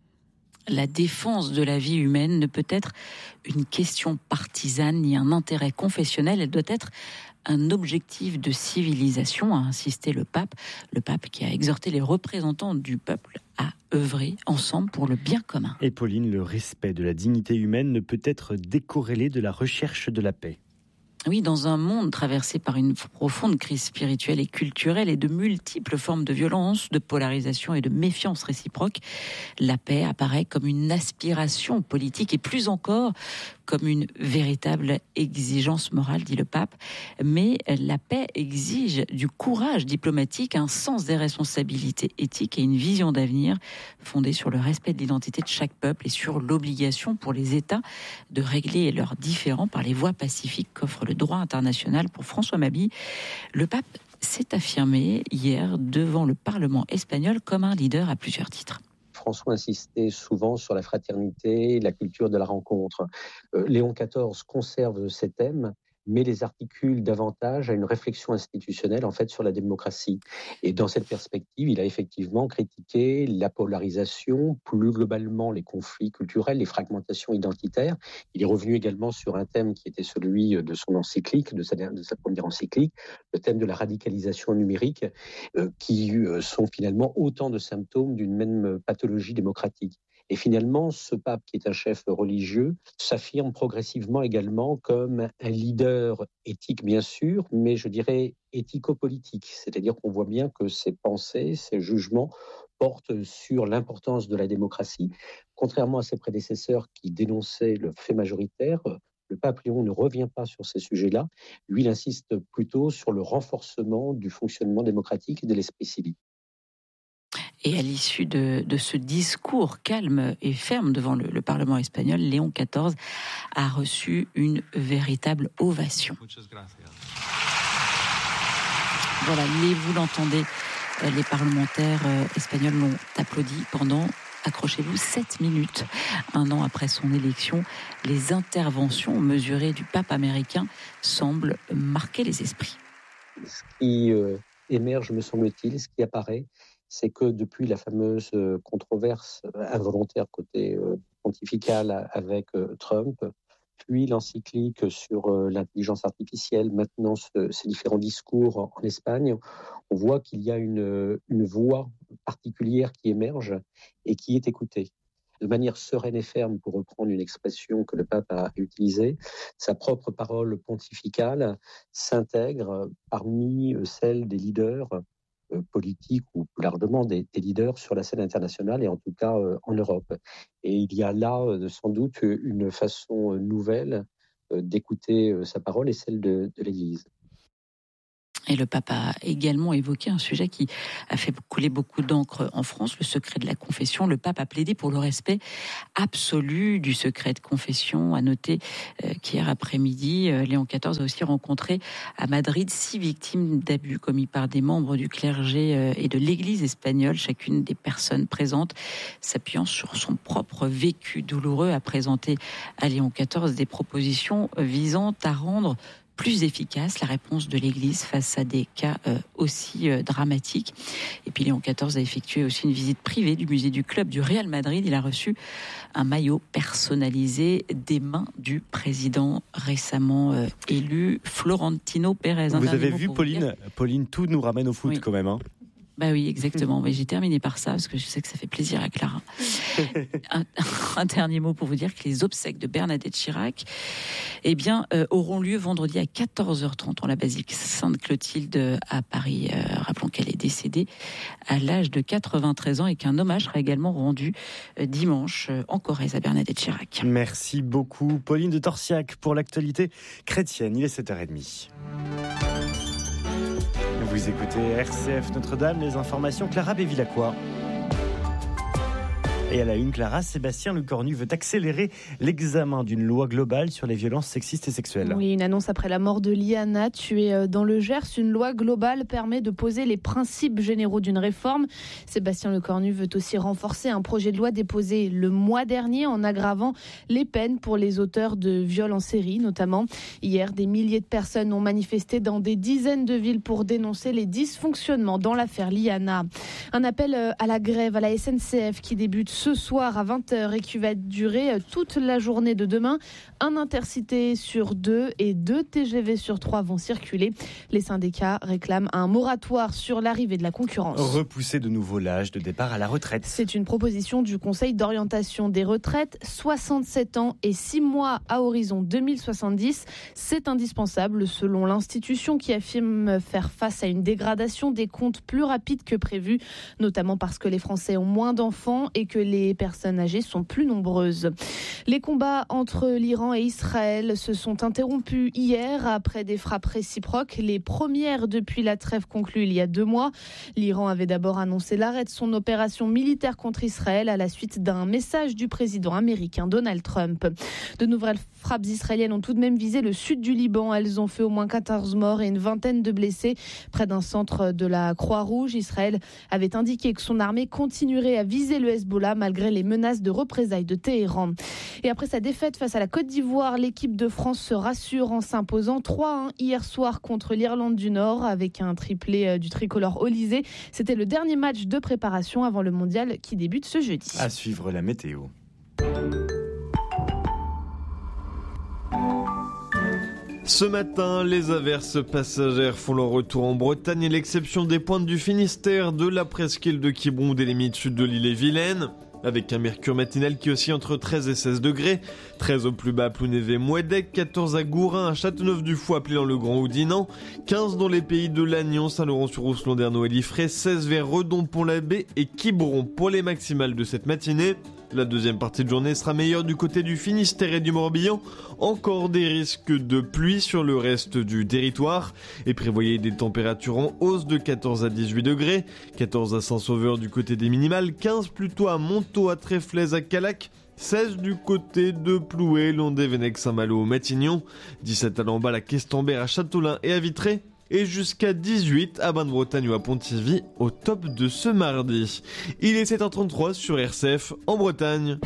La défense de la vie humaine ne peut être une question partisane ni un intérêt confessionnel, elle doit être un objectif de civilisation, a insisté le pape qui a exhorté les représentants du peuple à œuvrer ensemble pour le bien commun. Et Pauline, le respect de la dignité humaine ne peut être décorrélé de la recherche de la paix. Oui, dans un monde traversé par une profonde crise spirituelle et culturelle et de multiples formes de violence, de polarisation et de méfiance réciproque, la paix apparaît comme une aspiration politique et plus encore comme une véritable exigence morale, dit le pape. Mais la paix exige du courage diplomatique, un sens des responsabilités éthiques et une vision d'avenir fondée sur le respect de l'identité de chaque peuple et sur l'obligation pour les États de régler leurs différends par les voies pacifiques qu'offre le droit international. Pour François Mabille, le pape s'est affirmé hier devant le Parlement espagnol comme un leader à plusieurs titres. François insistait souvent sur la fraternité, la culture de la rencontre. Léon XIV conserve ces thèmes, mais les articule davantage à une réflexion institutionnelle en fait sur la démocratie. Et dans cette perspective, il a effectivement critiqué la polarisation, plus globalement les conflits culturels, les fragmentations identitaires. Il est revenu également sur un thème qui était celui de son encyclique, de sa première encyclique, le thème de la radicalisation numérique, qui sont finalement autant de symptômes d'une même pathologie démocratique. Et finalement, ce pape, qui est un chef religieux, s'affirme progressivement également comme un leader éthique, bien sûr, mais je dirais éthico-politique. C'est-à-dire qu'on voit bien que ses pensées, ses jugements portent sur l'importance de la démocratie. Contrairement à ses prédécesseurs qui dénonçaient le fait majoritaire, le pape Léon ne revient pas sur ces sujets-là. Lui, il insiste plutôt sur le renforcement du fonctionnement démocratique et de l'esprit civique. Et à l'issue de ce discours calme et ferme devant le Parlement espagnol, Léon XIV a reçu une véritable ovation. Voilà, vous l'entendez, les parlementaires espagnols l'ont applaudi pendant, accrochez-vous, 7 minutes. 1 an après son élection, les interventions mesurées du pape américain semblent marquer les esprits. Ce qui émerge, me semble-t-il, ce qui apparaît, c'est que depuis la fameuse controverse involontaire côté pontifical avec Trump, puis l'encyclique sur l'intelligence artificielle, maintenant ces différents discours en Espagne, on voit qu'il y a une voix particulière qui émerge et qui est écoutée. De manière sereine et ferme, pour reprendre une expression que le pape a utilisée, sa propre parole pontificale s'intègre parmi celles des leaders politiques ou plus largement des leaders sur la scène internationale et en tout cas en Europe. Et il y a là sans doute une façon nouvelle d'écouter sa parole et celle de l'Église. Et le pape a également évoqué un sujet qui a fait couler beaucoup d'encre en France, le secret de la confession. Le pape a plaidé pour le respect absolu du secret de confession. À noter qu'hier après-midi, Léon XIV a aussi rencontré à Madrid 6 victimes d'abus commis par des membres du clergé et de l'Église espagnole. Chacune des personnes présentes, s'appuyant sur son propre vécu douloureux, a présenté à Léon XIV des propositions visant à rendre plus efficace la réponse de l'Église face à des cas aussi dramatiques. Et puis Léon XIV a effectué aussi une visite privée du musée du club du Real Madrid. Il a reçu un maillot personnalisé des mains du président récemment élu, Florentino Pérez. Vous avez vu, Pauline, tout nous ramène au foot quand même. Bah oui, exactement. Mais j'ai terminé par ça parce que je sais que ça fait plaisir à Clara. Un dernier mot pour vous dire que les obsèques de Bernadette Chirac, auront lieu vendredi à 14h30 en la basilique Sainte-Clotilde à Paris. Rappelons qu'elle est décédée à l'âge de 93 ans et qu'un hommage sera également rendu dimanche en Corrèze à Bernadette Chirac. Merci beaucoup, Pauline de Torsiac, pour l'actualité chrétienne. Il est 7h30. Vous écoutez RCF Notre-Dame, les informations, Clara Bévilacqua. Et à la une, Clara, Sébastien Lecornu veut accélérer l'examen d'une loi globale sur les violences sexistes et sexuelles. Oui, une annonce après la mort de Liana, tuée dans le Gers. Une loi globale permet de poser les principes généraux d'une réforme. Sébastien Lecornu veut aussi renforcer un projet de loi déposé le mois dernier en aggravant les peines pour les auteurs de viols en série, notamment. Hier, des milliers de personnes ont manifesté dans des dizaines de villes pour dénoncer les dysfonctionnements dans l'affaire Liana. Un appel à la grève à la SNCF qui débute ce soir à 20h et qui va durer toute la journée de demain. Un Intercité sur 2 et 2 TGV sur 3 vont circuler. Les syndicats réclament un moratoire sur l'arrivée de la concurrence. Repousser de nouveau l'âge de départ à la retraite. C'est une proposition du Conseil d'orientation des retraites. 67 ans et 6 mois à horizon 2070. C'est indispensable selon l'institution qui affirme faire face à une dégradation des comptes plus rapide que prévu, notamment parce que les Français ont moins d'enfants et que les personnes âgées sont plus nombreuses. Les combats entre l'Iran et Israël se sont interrompus hier après des frappes réciproques, les premières depuis la trêve conclue il y a 2 mois. L'Iran avait d'abord annoncé l'arrêt de son opération militaire contre Israël à la suite d'un message du président américain Donald Trump. De nouvelles frappes israéliennes ont tout de même visé le sud du Liban. Elles ont fait au moins 14 morts et une vingtaine de blessés près d'un centre de la Croix-Rouge. Israël avait indiqué que son armée continuerait à viser le Hezbollah malgré les menaces de représailles de Téhéran. Et après sa défaite face à la Côte d'Ivoire, l'équipe de France se rassure en s'imposant 3-1 hier soir contre l'Irlande du Nord avec un triplé du tricolore Olysée. C'était le dernier match de préparation avant le mondial qui débute ce jeudi. À suivre la météo. Ce matin, les averses passagères font leur retour en Bretagne, à l'exception des pointes du Finistère, de la presqu'île de Quiberon, des limites sud de l'île-et-Vilaine. Avec un mercure matinal qui oscille entre 13 et 16 degrés, 13 au plus bas à Plounévez-Mouédec, 14 à Gourin, à Châteauneuf-du-Foix, appelé dans le Grand Houdinant, 15 dans les pays de Lannion, Saint-Laurent-sur-Rousse, Landerneau et Liffré, 16 vers Redon, Pont-l'Abbé et Quiberon pour les maximales de cette matinée. La deuxième partie de journée sera meilleure du côté du Finistère et du Morbihan. Encore des risques de pluie sur le reste du territoire. Et prévoyez des températures en hausse de 14 à 18 degrés. 14 à Saint-Sauveur du côté des minimales. 15 plutôt à Montaut, à Tréflez, à Calac. 16 du côté de Ploué, Landévennec, Saint-Malo, Matignon. 17 à Lamballe, à Questembert, à Châteaulin et à Vitré. Et jusqu'à 18 à Bain-de-Bretagne ou à Pontivy au top de ce mardi. Il est 7h33 sur RCF en Bretagne.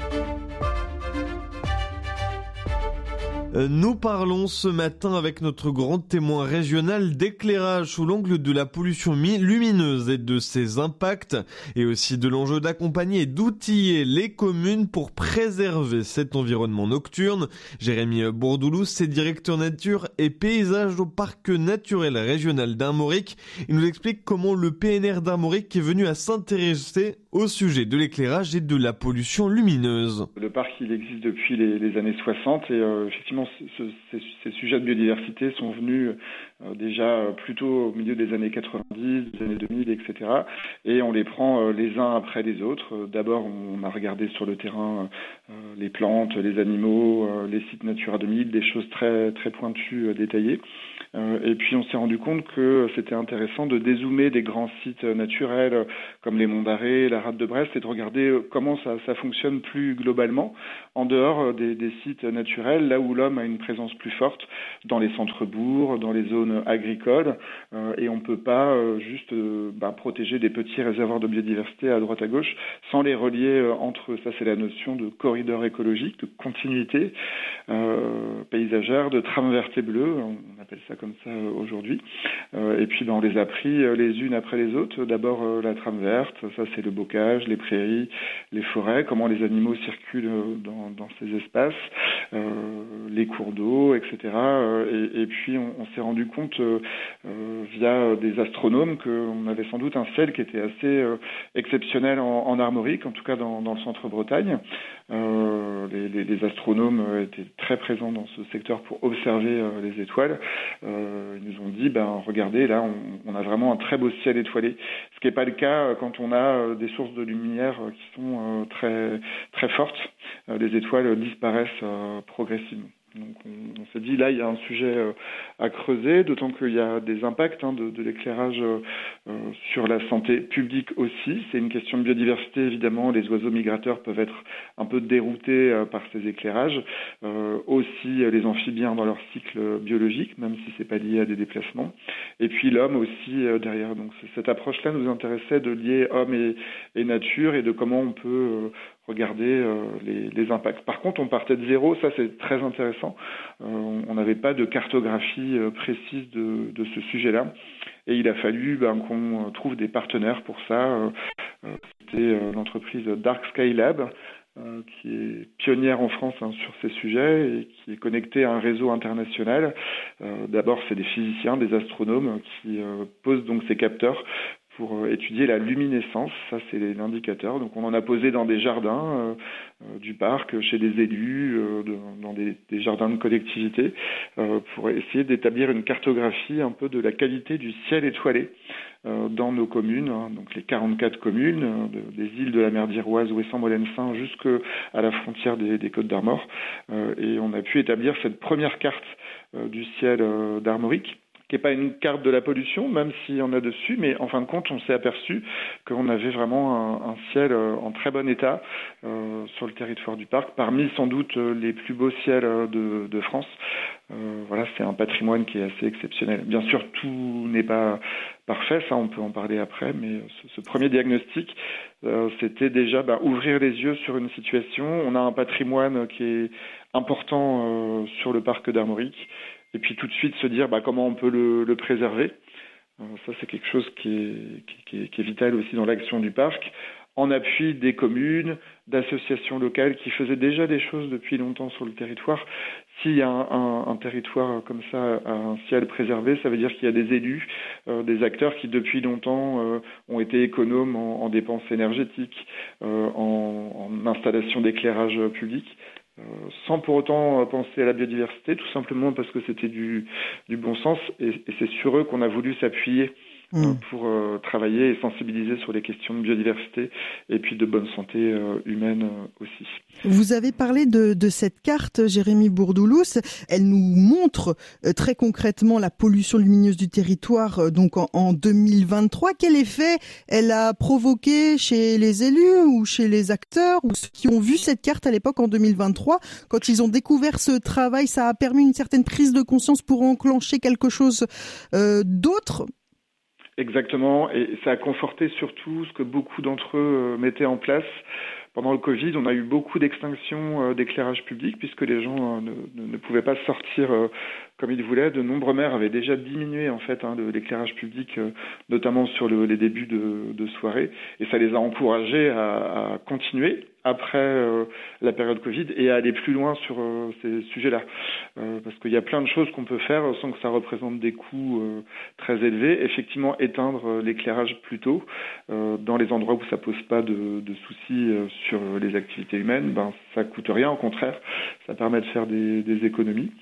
Nous parlons ce matin avec notre grand témoin régional d'éclairage sous l'angle de la pollution lumineuse et de ses impacts, et aussi de l'enjeu d'accompagner et d'outiller les communes pour préserver cet environnement nocturne. Jérémy Bourdoulous, c'est directeur nature et paysage au parc naturel régional d'Armorique. Il nous explique comment le PNR d'Armorique est venu à s'intéresser au sujet de l'éclairage et de la pollution lumineuse. Le parc, il existe depuis les années 60 et effectivement, ces sujets de biodiversité sont venus déjà plutôt au milieu des années 90, des années 2000, etc. Et on les prend les uns après les autres. D'abord, on a regardé sur le terrain les plantes, les animaux, les sites Natura 2000, des choses très, très pointues, détaillées. Et puis on s'est rendu compte que c'était intéressant de dézoomer des grands sites naturels comme les Monts d'Arrée, la Rade de Brest, et de regarder comment ça fonctionne plus globalement en dehors des sites naturels, là où l'homme a une présence plus forte, dans les centres-bourgs, dans les zones agricoles, et on ne peut pas juste protéger des petits réservoirs de biodiversité à droite à gauche sans les relier entre eux. Ça, c'est la notion de corridor écologique, de continuité paysagère, de trame verte et bleue, on appelle ça comme ça aujourd'hui. Et puis on les a pris les unes après les autres. D'abord la trame verte, ça c'est le bocage, les prairies, les forêts, comment les animaux circulent dans ces espaces, les cours d'eau, etc. Et puis on s'est rendu compte via des astronomes qu'on avait sans doute un ciel qui était assez exceptionnel en Armorique, en tout cas dans le centre-Bretagne. Les astronomes étaient très présents dans ce secteur pour observer les étoiles. Ils nous ont dit, regardez, là, on a vraiment un très beau ciel étoilé. Ce qui n'est pas le cas quand on a des sources de lumière qui sont très, très fortes. Les étoiles disparaissent progressivement. Donc on s'est dit, là, il y a un sujet à creuser, d'autant qu'il y a des impacts de l'éclairage sur la santé publique aussi. C'est une question de biodiversité, évidemment. Les oiseaux migrateurs peuvent être un peu déroutés par ces éclairages. Aussi les amphibiens dans leur cycle biologique, même si c'est pas lié à des déplacements. Et puis l'homme aussi derrière. Donc cette approche-là nous intéressait de lier homme et nature et de comment on peut regarder les impacts. Par contre, on partait de zéro, ça c'est très intéressant. On n'avait pas de cartographie précise de ce sujet-là. Et il a fallu qu'on trouve des partenaires pour ça. C'était l'entreprise Dark Sky Lab, qui est pionnière en France sur ces sujets et qui est connectée à un réseau international. D'abord, c'est des physiciens, des astronomes qui posent donc ces capteurs pour étudier la luminescence, ça c'est l'indicateur. Donc on en a posé dans des jardins du parc, chez des élus, dans des jardins de collectivités, pour essayer d'établir une cartographie un peu de la qualité du ciel étoilé dans nos communes, donc les 44 communes, des îles de la mer d'Iroise, Ouessant-Molensin, jusqu'à la frontière des Côtes d'Armor. Et on a pu établir cette première carte du ciel d'Armorique, qui n'est pas une carte de la pollution, même s'il y en a dessus, mais en fin de compte, on s'est aperçu qu'on avait vraiment un ciel en très bon état sur le territoire du parc, parmi sans doute les plus beaux ciels de France. Voilà, c'est un patrimoine qui est assez exceptionnel. Bien sûr, tout n'est pas parfait, ça on peut en parler après, mais ce premier diagnostic, c'était déjà ouvrir les yeux sur une situation. On a un patrimoine qui est important sur le parc d'Armorique, et puis tout de suite se dire comment on peut le préserver. Ça, c'est quelque chose qui est vital aussi dans l'action du parc, en appui des communes, d'associations locales qui faisaient déjà des choses depuis longtemps sur le territoire. S'il y a un territoire comme ça, un ciel préservé, ça veut dire qu'il y a des élus, des acteurs qui depuis longtemps ont été économes en dépenses énergétiques, en installation d'éclairage public, sans pour autant penser à la biodiversité, tout simplement parce que c'était du bon sens, et c'est sur eux qu'on a voulu s'appuyer pour travailler et sensibiliser sur les questions de biodiversité et puis de bonne santé humaine aussi. Vous avez parlé de cette carte, Jérémy Bourdoulos. Elle nous montre très concrètement la pollution lumineuse du territoire donc en 2023. Quel effet elle a provoqué chez les élus ou chez les acteurs ou ceux qui ont vu cette carte à l'époque en 2023? Quand ils ont découvert ce travail, ça a permis une certaine prise de conscience pour enclencher quelque chose d'autre? Exactement, et ça a conforté surtout ce que beaucoup d'entre eux mettaient en place. Pendant le Covid, on a eu beaucoup d'extinctions d'éclairage public puisque les gens ne pouvaient pas sortir comme ils voulaient. De nombreux maires avaient déjà diminué en fait de l'éclairage public, notamment sur les débuts de soirée, et ça les a encouragés à continuer après la période Covid et à aller plus loin sur ces sujets-là. Parce qu'il y a plein de choses qu'on peut faire sans que ça représente des coûts très élevés. Effectivement, éteindre l'éclairage plus tôt dans les endroits où ça pose pas de soucis sur les activités humaines, ça coûte rien, au contraire, ça permet de faire des économies.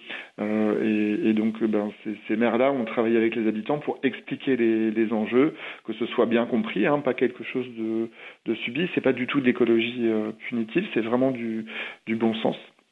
Et donc ces maires-là ont travaillé avec les habitants pour expliquer les enjeux, que ce soit bien compris, pas quelque chose de subi. C'est pas du tout de l'écologie punitive, c'est vraiment du bon sens.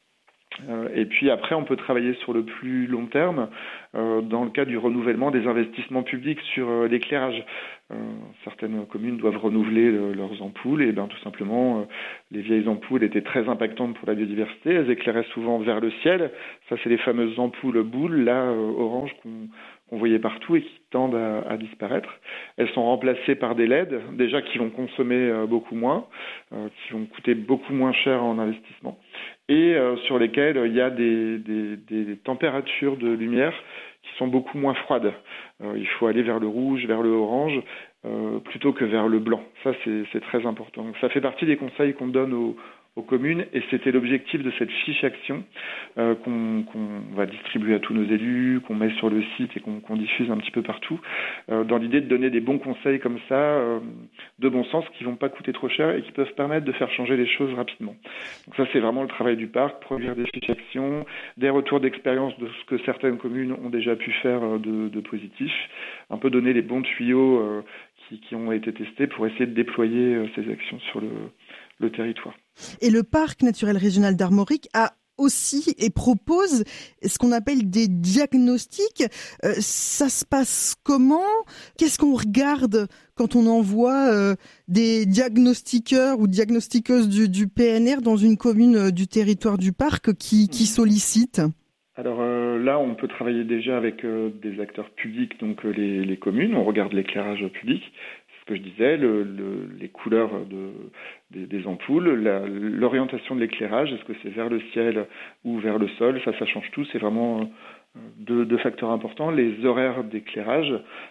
Et puis après, on peut travailler sur le plus long terme dans le cadre du renouvellement des investissements publics sur l'éclairage. Certaines communes doivent renouveler leurs ampoules et tout simplement les vieilles ampoules étaient très impactantes pour la biodiversité. Elles éclairaient souvent vers le ciel. Ça, c'est les fameuses ampoules boules là orange qu'on voyait partout et qui tendent à disparaître. Elles sont remplacées par des LED, déjà qui vont consommer beaucoup moins, qui vont coûter beaucoup moins cher en investissement, et sur lesquelles il y a des températures de lumière qui sont beaucoup moins froides. Il faut aller vers le rouge, vers le orange, plutôt que vers le blanc. Ça, c'est très important. Donc, ça fait partie des conseils qu'on donne aux communes, et c'était l'objectif de cette fiche action qu'on va distribuer à tous nos élus, qu'on met sur le site et qu'on diffuse un petit peu partout, dans l'idée de donner des bons conseils comme ça, de bon sens, qui vont pas coûter trop cher et qui peuvent permettre de faire changer les choses rapidement. Donc ça, c'est vraiment le travail du parc, produire des fiches action, des retours d'expérience de ce que certaines communes ont déjà pu faire de positif, un peu donner les bons tuyaux qui ont été testés pour essayer de déployer ces actions sur le territoire. Et le parc naturel régional d'Armorique a aussi et propose ce qu'on appelle des diagnostics. Ça se passe comment? Qu'est-ce qu'on regarde quand on envoie des diagnostiqueurs ou diagnostiqueuses du PNR dans une commune du territoire du parc qui sollicite? Alors là, on peut travailler déjà avec des acteurs publics, donc les communes. On regarde l'éclairage public. Que je disais, les couleurs des ampoules, l'orientation de l'éclairage, est-ce que c'est vers le ciel ou vers le sol, ça change tout, c'est vraiment deux facteurs importants. Les horaires d'éclairage,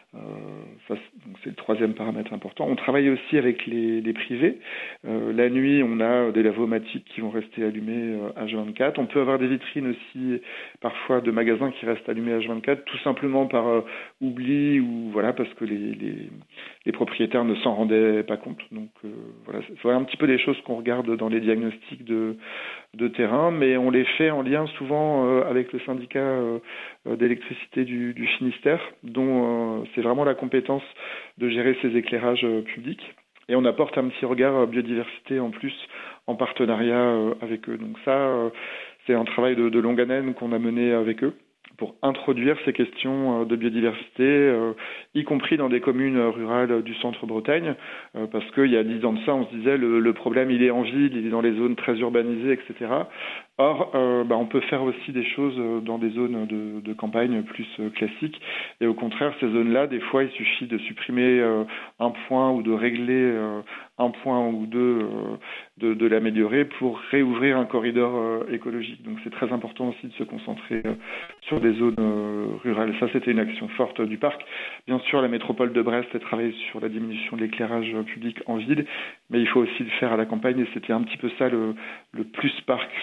c'est le troisième paramètre important. On travaille aussi avec les privés. La nuit, on a des lavomatiques qui vont rester allumés H24. On peut avoir des vitrines aussi, parfois de magasins qui restent allumés H24, tout simplement par oubli ou parce que les propriétaires ne s'en rendaient pas compte. Donc c'est un petit peu des choses qu'on regarde dans les diagnostics de terrain, mais on les fait en lien souvent avec le syndicat d'électricité du Finistère, dont c'est vraiment la compétence de gérer ces éclairages publics. Et on apporte un petit regard biodiversité en plus, en partenariat avec eux. Donc ça, c'est un travail de longue haleine qu'on a mené avec eux pour introduire ces questions de biodiversité, y compris dans des communes rurales du centre-Bretagne, parce qu'il y a 10 ans de ça, on se disait le problème il est en ville, il est dans les zones très urbanisées, etc. Or, on peut faire aussi des choses dans des zones de campagne plus classiques. Et au contraire, ces zones-là, des fois, il suffit de supprimer un point ou de régler un point ou deux, de l'améliorer pour réouvrir un corridor écologique. Donc c'est très important aussi de se concentrer sur des zones rurales. Ça, c'était une action forte du parc. Bien sûr, la métropole de Brest a travaillé sur la diminution de l'éclairage public en ville, mais il faut aussi le faire à la campagne, et c'était un petit peu ça le plus parc sur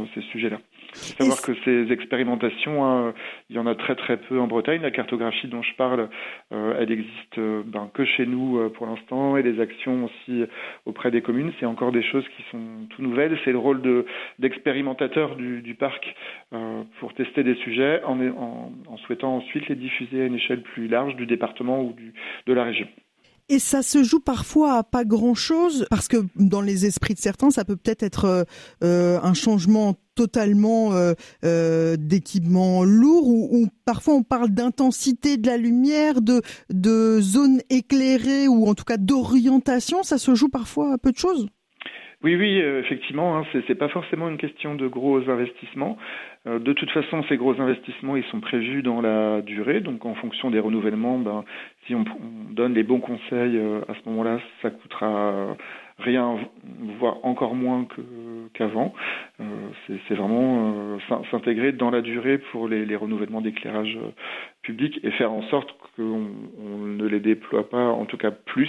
ces sujets-là. Il faut savoir que ces expérimentations, il y en a très très peu en Bretagne. La cartographie dont je parle, elle existe que chez nous pour l'instant, et les actions aussi auprès des communes. C'est encore des choses qui sont tout nouvelles. C'est le rôle d'expérimentateur du parc pour tester des sujets en souhaitant ensuite les diffuser à une échelle plus large du département ou de la région. Et ça se joue parfois à pas grand-chose, parce que dans les esprits de certains, ça peut peut-être être un changement totalement d'équipement lourd, ou parfois on parle d'intensité de la lumière, de zones éclairées, ou en tout cas d'orientation. Ça se joue parfois à peu de choses. Oui, effectivement, c'est pas forcément une question de gros investissements. De toute façon, ces gros investissements, ils sont prévus dans la durée. Donc, en fonction des renouvellements, si on donne les bons conseils à ce moment-là, ça coûtera rien, voire encore moins qu'avant. C'est vraiment s'intégrer dans la durée pour les renouvellements d'éclairage public et faire en sorte qu'on ne les déploie pas, en tout cas plus.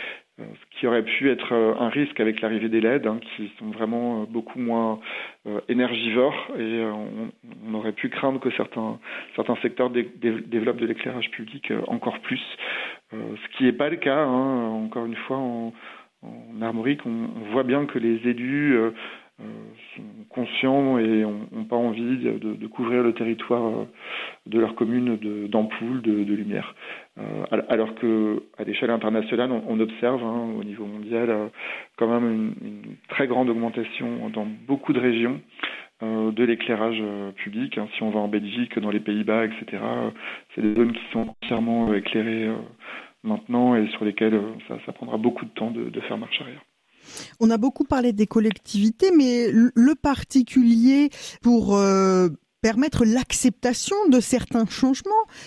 Ce qui aurait pu être un risque avec l'arrivée des LED, qui sont vraiment beaucoup moins énergivores, et on aurait pu craindre que certains secteurs développent de l'éclairage public encore plus, ce qui n'est pas le cas. Encore une fois, en armorique, on voit bien que les élus sont conscients et n'ont pas envie de couvrir le territoire de leur commune d'ampoules, de lumière. Alors qu'à l'échelle internationale, on observe au niveau mondial quand même une très grande augmentation dans beaucoup de régions de l'éclairage public. Si on va en Belgique, dans les Pays-Bas, etc., c'est des zones qui sont entièrement éclairées maintenant et sur lesquelles ça prendra beaucoup de temps de faire marche arrière. On a beaucoup parlé des collectivités, mais le particulier, pour permettre l'acceptation de certains changements,